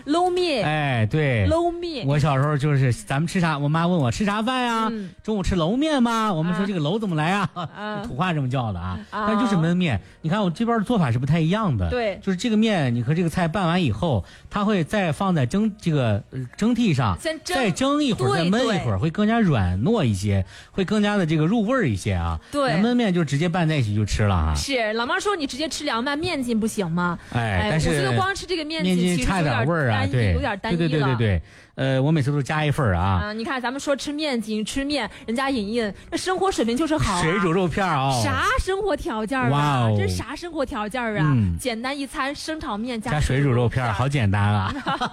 搂面， 哎，对， 搂面。 我小时候就是咱们吃啥，我妈问我吃啥饭呀？中午吃楼面吗？我们说这个楼怎么来啊？土话这么叫的啊，但就是焖面。你看我这边的做法是不太一样的， 对， 就是这个面你和这个菜拌完以后，它会再放在蒸屉上，再蒸一会儿，再焖一会儿，会更加软糯一些，会更加的这个入味一些啊。 对， 焖面就直接拌在一起就吃了啊。 是老妈说你直接吃凉拌面筋不行吗？ 哎，但是我觉得光吃这个面筋差点味儿啊，对， 有点单一了。 对。我每次都加一份啊。 你看咱们说吃面筋吃面，人家莹莹那生活水平就是好啊。 水煮肉片啊， 啥生活条件啊？ 哇哦， 这啥生活条件啊？简单一餐生炒面加水煮肉片，好简单啊。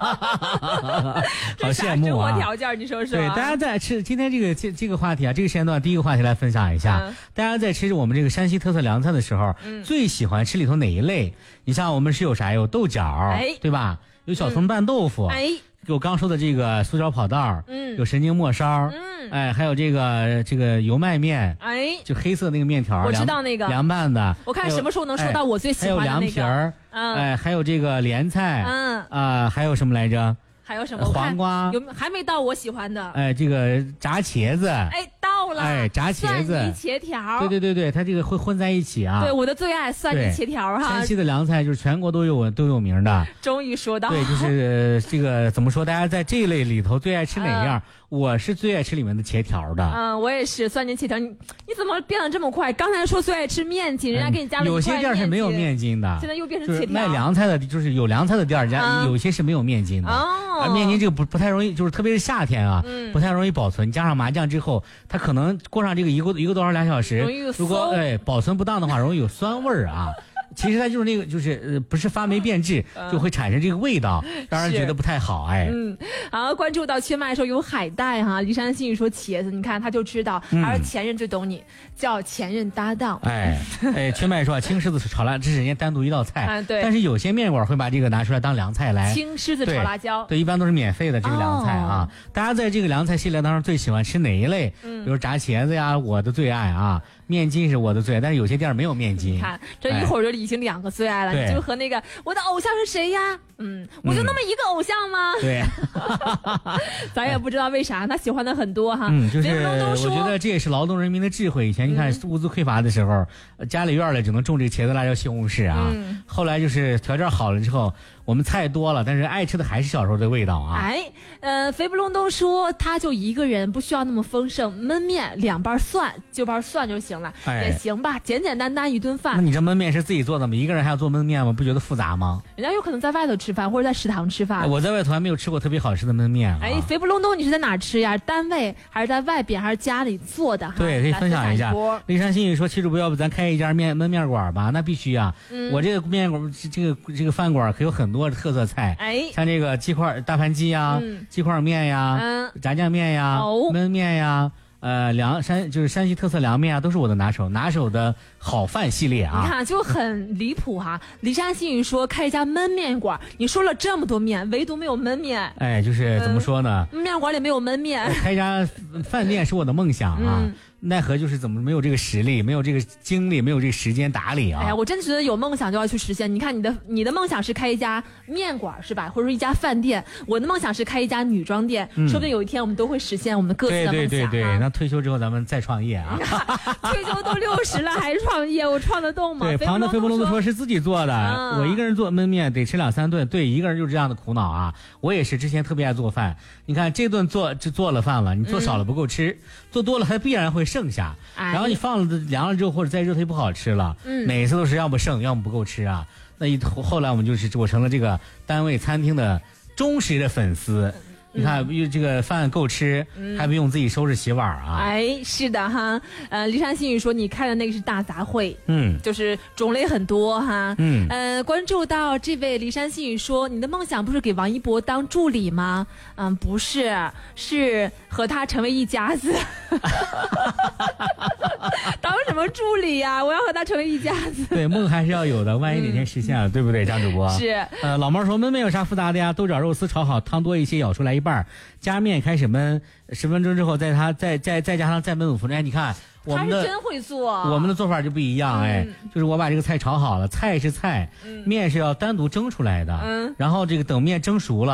好羡慕啊！ 生活条件你说说。 对，大家在吃今天这个话题啊，这个时间段第一个话题来分享一下。大家在吃我们这个山西特色凉菜的时候，最喜欢吃里头哪一类？你像我们是有啥？有豆角，对吧？有小葱拌豆腐，有刚说的这个酥椒跑道，有神经末梢，还有这个油麦面，就黑色那个面条， 我知道那个凉拌的。 我看什么时候能说到我最喜欢的那个。 还有凉皮儿，还有这个莲菜，还有什么来着？ 还有什么黄瓜？ 还没到我喜欢的。 这个炸茄子。 到了。 炸茄子。 蒜泥茄条。 对，它这个会混在一起啊。 对，我的最爱蒜泥茄条哈。 山西的凉菜就是全国都有名的。 终于说到。 对，就是这个怎么说？大家在这一类里头最爱吃哪样？我是最爱吃里面的茄条的。 我也是蒜泥茄条。你怎么变得这么快？刚才说最爱吃面筋，人家给你加了一块面筋。 有些店是没有面筋的， 现在又变成茄条。 卖凉菜的，就是有凉菜的店家，有些是没有面筋的。面筋这个不太容易，就是特别是夏天啊，不太容易保存。加上麻酱之后，它可能过上这个一个多小时2小时，如果保存不当的话，容易有酸味儿啊。其实它就是那个，就是不是发霉变质，就会产生这个味道，让人觉得不太好。 好，关注到缺麦的时候有海带哈，骊山新语说茄子，你看他就知道，还是前任最懂你，叫前任搭档。 缺麦说青狮子炒辣，这是人家单独一道菜。 对。 但是有些面馆会把这个拿出来当凉菜来。 青狮子炒辣椒。 对，一般都是免费的这个凉菜啊。大家在这个凉菜系列当中最喜欢吃哪一类？比如炸茄子呀，我的最爱啊。面筋是我的最爱，但是有些店没有面筋。 你看，这一会儿就已经2个最爱了。你就和那个我的偶像是谁呀？我就那么一个偶像吗？ 对， 咱也不知道为啥他喜欢的很多哈。 就是我觉得这也是劳动人民的智慧。以前你看物资匮乏的时候，家里院里只能种这个茄子、辣椒、西红柿啊。后来就是条件好了之后，我们菜多了，但是爱吃的还是小时候的味道啊。 肥不隆咚说他就一个人，不需要那么丰盛，焖面2瓣蒜就行了，也行吧，简简单单一顿饭。 那你这焖面是自己做的吗？一个人还要做焖面吗？不觉得复杂吗？ 人家有可能在外头吃饭，或者在食堂吃饭。 我在外头还没有吃过特别好吃的焖面。 肥不隆咚，你是在哪吃呀？单位还是在外边，还是家里做的？ 对，可以分享一下。骊山新语说，其实不要不咱开一家焖面馆吧？那必须啊！我这个面馆，这个饭馆可有很多特色菜。像这个大盘鸡呀，鸡块面呀，炸酱面呀，焖面呀。就是山西特色凉面啊，都是我的拿手的好饭系列啊。 你看就很离谱哈。骊山新语说开一家焖面馆，你说了这么多面，唯独没有焖面。 就是怎么说呢？ 面馆里没有焖面。 开一家饭店是我的梦想啊。奈何就是怎么没有这个实力，没有这个精力，没有这个时间打理啊！ 我真觉得有梦想就要去实现。你看你的梦想是开一家面馆是吧，或者说一家饭店，我的梦想是开一家女装店，说不定有一天我们都会实现我们各自的梦想。 对，那退休之后咱们再创业啊！ 退休都60了还创业，我创得动吗？ 对，旁的飞不隆的说是自己做的，我一个人做焖面得吃2-3顿，对，一个人就是这样的苦恼啊！我也是之前特别爱做饭，你看这顿做了饭了，你做少了不够吃，做多了它必然会剩下。然后你放了凉了之后或者再热它就不好吃了。每次都是要么剩要么不够吃啊。那后来我成了这个单位餐厅的忠实的粉丝。你看这个饭够吃，还不用自己收拾洗碗啊。 是的哈。骊山新语说你开的那个是大杂烩，就是种类很多哈。关注到这位骊山新语说，你的梦想不是给王一博当助理吗？不是，是和他成为一家子。当什么助理呀？我要和他成为一家子。 对，梦还是要有的，万一哪天实现了，对不对，张主播？ 是。 老猫说焖面有啥复杂的呀？豆角肉丝炒好，汤多一些，舀出来一半，加面开始焖10分钟之后，再加上再焖5分钟。你看我们的他是真会做， 我们的做法就不一样。就是我把这个菜炒好了，菜是菜，面是要单独蒸出来的。然后这个等面蒸熟了。